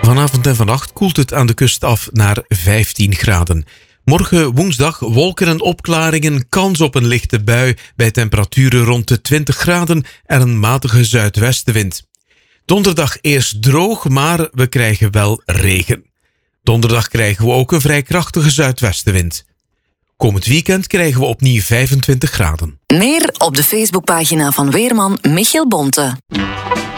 Vanavond en vannacht koelt het aan de kust af naar 15 graden. Morgen woensdag wolken en opklaringen, kans op een lichte bui bij temperaturen rond de 20 graden en een matige zuidwestenwind. Donderdag eerst droog, maar we krijgen wel regen. Donderdag krijgen we ook een vrij krachtige zuidwestenwind. Komend weekend krijgen we opnieuw 25 graden. Meer op de Facebookpagina van weerman Michiel Bonte.